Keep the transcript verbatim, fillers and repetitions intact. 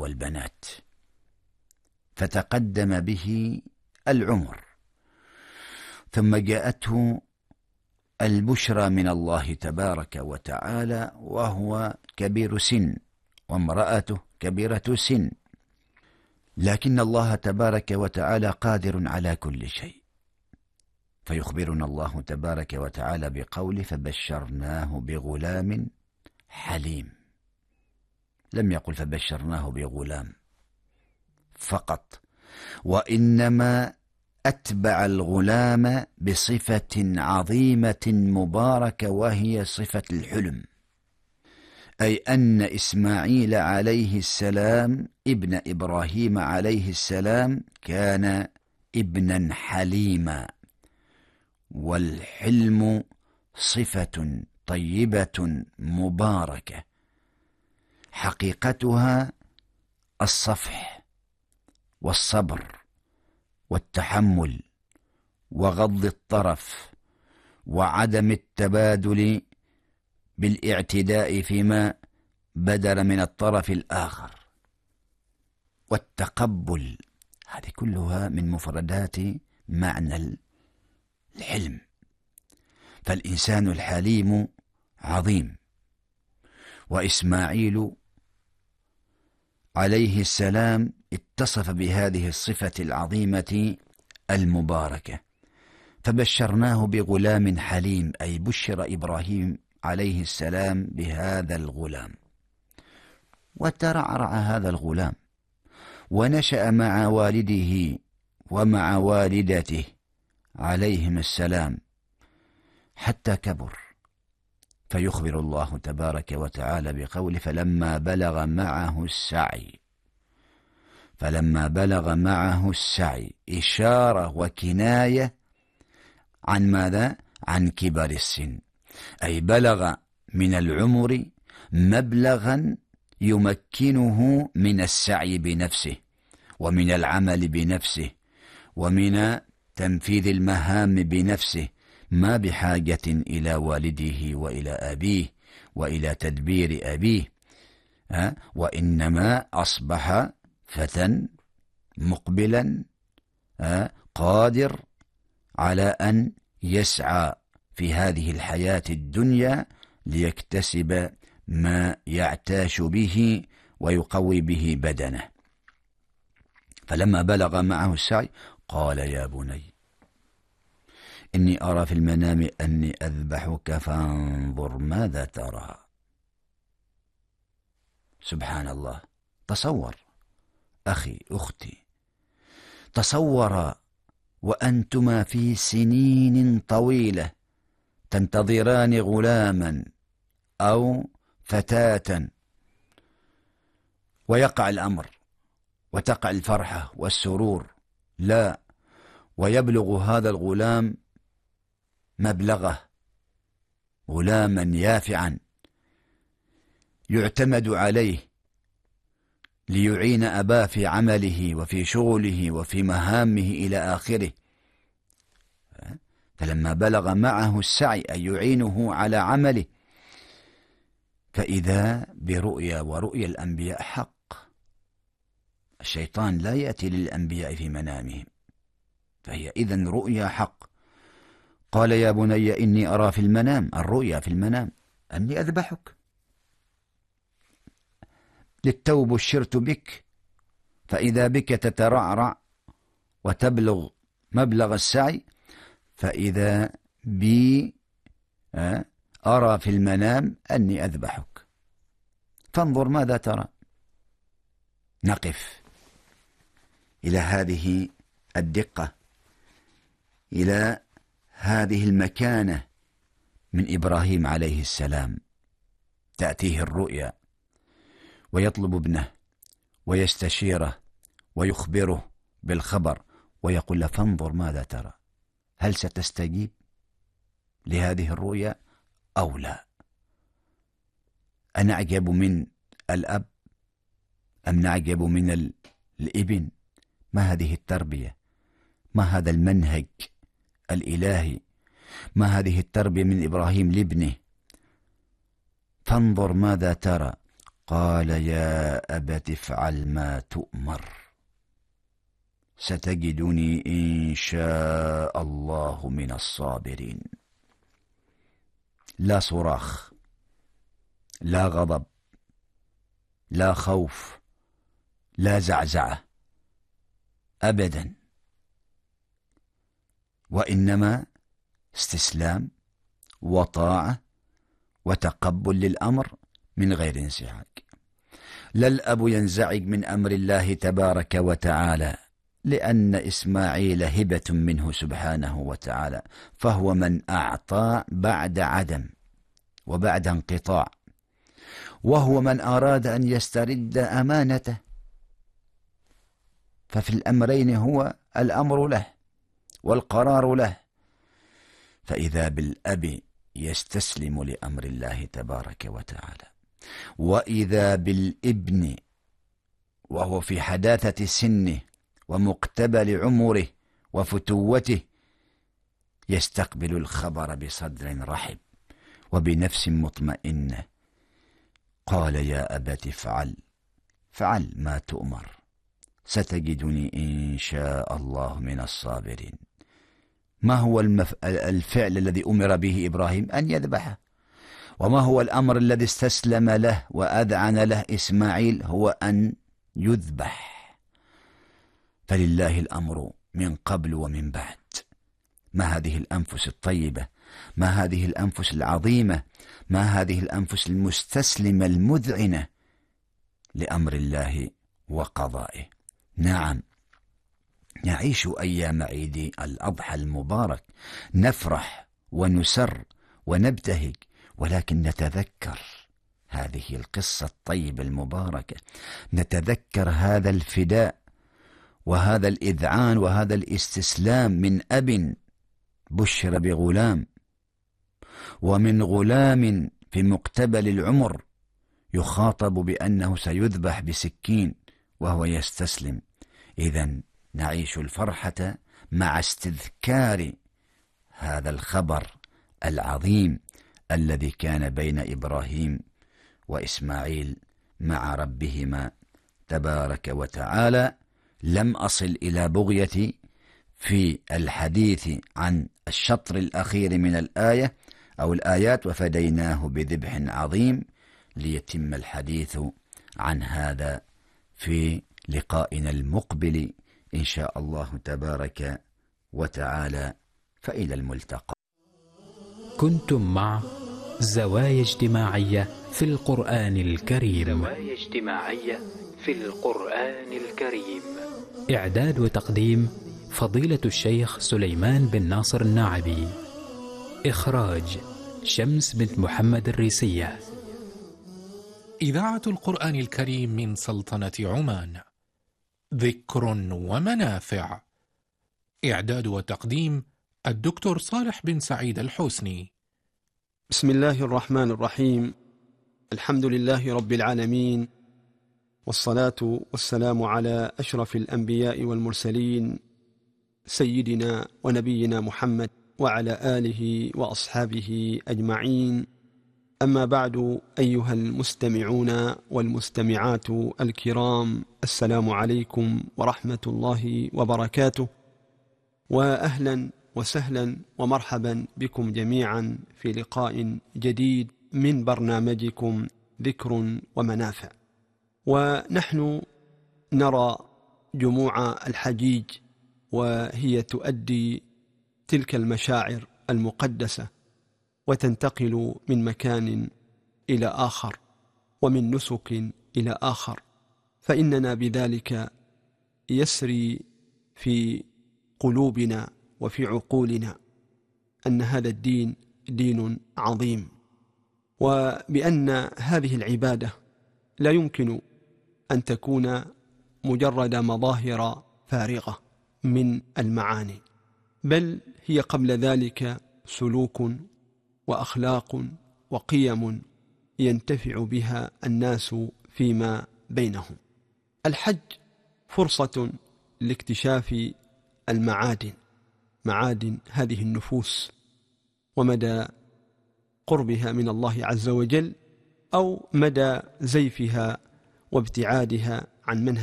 والبنات، فتقدم به العمر، ثم جاءته البشرى من الله تبارك وتعالى وهو كبير سن وامرأته كبيرة سن، لكن الله تبارك وتعالى قادر على كل شيء. فيخبرنا الله تبارك وتعالى بقوله: فبشرناه بغلام حليم. لم يقل فبشرناه بغلام فقط، وإنما أتبع الغلام بصفة عظيمة مباركة، وهي صفة الحلم، أي أن إسماعيل عليه السلام ابن إبراهيم عليه السلام كان ابنا حليما، والحلم صفة طيبة مباركة حقيقتها الصفح والصبر والتحمل وغض الطرف وعدم التبادل بالاعتداء فيما بدر من الطرف الآخر والتقبل. هذه كلها من مفردات معنى الحلم. فالإنسان الحليم عظيم، وإسماعيل عليه السلام اتصف بهذه الصفة العظيمة المباركة. فبشرناه بغلام حليم، أي بشر إبراهيم عليه السلام بهذا الغلام، وترعرع هذا الغلام ونشأ مع والده ومع والدته عليهم السلام حتى كبر. فيخبر الله تبارك وتعالى بقوله: فلما بلغ معه السعي. فلما بلغ معه السعي إشارة وكناية عن ماذا؟ عن كبر السن، أي بلغ من العمر مبلغا يمكنه من السعي بنفسه ومن العمل بنفسه ومن تنفيذ المهام بنفسه، ما بحاجة إلى والده وإلى أبيه وإلى تدبير أبيه، ها؟ وإنما أصبح فتى مقبلا ها؟ قادر على أن يسعى في هذه الحياة الدنيا ليكتسب ما يعتاش به ويقوي به بدنه. فلما بلغ معه السعي قال: يا بني إني أرى في المنام أني أذبحك فانظر ماذا ترى. سبحان الله. تصور أخي أختي، تصور وأنتما في سنين طويلة تنتظران غلاما أو فتاة، ويقع الأمر وتقع الفرحة والسرور، لا، ويبلغ هذا الغلام مبلغه، غلاما يافعا يعتمد عليه ليعين أباه في عمله وفي شغله وفي مهامه إلى آخره. فلما بلغ معه السعي أي يعينه على عمله، فإذا برؤيا، ورؤيا الأنبياء حق. الشيطان لا يأتي للأنبياء في منامهم، فهي إذن رؤيا حق. قال: يا بني إني أرى في المنام، الرؤيا في المنام، أني أذبحك للتو بشرت بك، فإذا بك تترعرع وتبلغ مبلغ السعي، فإذا بي أرى في المنام أني أذبحك فانظر ماذا ترى. نقف إلى هذه الدقة، إلى هذه المكانة من إبراهيم عليه السلام. تأتيه الرؤيا ويطلب ابنه ويستشيره ويخبره بالخبر ويقول له: فانظر ماذا ترى، هل ستستجيب لهذه الرؤيا أو لا؟ أنعجب من الأب أم نعجب من الابن؟ ما هذه التربية؟ ما هذا المنهج الإلهي؟ ما هذه التربية من إبراهيم لابنه؟ فانظر ماذا ترى. قال يا أبت افعل ما تؤمر ستجدني إن شاء الله من الصابرين. لا صراخ، لا غضب، لا خوف، لا زعزعة أبدا، وإنما استسلام وطاعة وتقبل للأمر من غير انزعاج. لا الأب ينزعج من أمر الله تبارك وتعالى، لأن إسماعيل هبة منه سبحانه وتعالى، فهو من أعطى بعد عدم وبعد انقطاع، وهو من أراد أن يسترد أمانته، ففي الأمرين هو الأمر له والقرار له. فإذا بالأب يستسلم لأمر الله تبارك وتعالى، وإذا بالابن وهو في حداثة سنه ومقتبل عمره وفتوته يستقبل الخبر بصدر رحب وبنفس مطمئنة. قال يا أبت افعل فعل ما تؤمر ستجدني إن شاء الله من الصابرين. ما هو المف... الفعل الذي أمر به إبراهيم؟ أن يذبحه. وما هو الأمر الذي استسلم له وأذعن له إسماعيل؟ هو أن يذبح. فلله الأمر من قبل ومن بعد. ما هذه الأنفس الطيبة، ما هذه الأنفس العظيمة، ما هذه الأنفس المستسلمة المذعنة لأمر الله وقضائه. نعم، نعيش أيام عيد الأضحى المبارك، نفرح ونسر ونبتهج، ولكن نتذكر هذه القصة الطيبة المباركة، نتذكر هذا الفداء وهذا الإذعان وهذا الاستسلام من أب بشر بغلام، ومن غلام في مقتبل العمر يخاطب بأنه سيذبح بسكين وهو يستسلم. إذن نعيش الفرحة مع استذكار هذا الخبر العظيم الذي كان بين إبراهيم وإسماعيل مع ربهما تبارك وتعالى. لم أصل إلى بغيتي في الحديث عن الشطر الأخير من الآية أو الآيات وفديناه بذبح عظيم، ليتم الحديث عن هذا في لقائنا المقبل إن شاء الله تبارك وتعالى. فإلى الملتقى. كنتم مع زوايا اجتماعية في القرآن الكريم. زوايا اجتماعية في القرآن الكريم. إعداد وتقديم فضيلة الشيخ سليمان بن ناصر الناعبي. إخراج شمس بنت محمد الريسية. إذاعة القرآن الكريم من سلطنة عمان. ذكر ومنافع. إعداد وتقديم الدكتور صالح بن سعيد الحسني. بسم الله الرحمن الرحيم. الحمد لله رب العالمين، والصلاة والسلام على أشرف الأنبياء والمرسلين سيدنا ونبينا محمد وعلى آله وأصحابه أجمعين. أما بعد، أيها المستمعون والمستمعات الكرام، السلام عليكم ورحمة الله وبركاته، وأهلا وسهلا ومرحبا بكم جميعا في لقاء جديد من برنامجكم ذكر ومنافع. ونحن نرى جموع الحجيج وهي تؤدي تلك المشاعر المقدسة وتنتقل من مكان إلى آخر ومن نسك إلى آخر، فإننا بذلك يسري في قلوبنا وفي عقولنا أن هذا الدين دين عظيم، وبأن هذه العبادة لا يمكن أن تكون مجرد مظاهر فارغة من المعاني، بل هي قبل ذلك سلوك وأخلاق وقيم ينتفع بها الناس فيما بينهم. الحج فرصة لاكتشاف المعادن، معادن هذه النفوس ومدى قربها من الله عز وجل، أو مدى زيفها وابتعادها عن منهج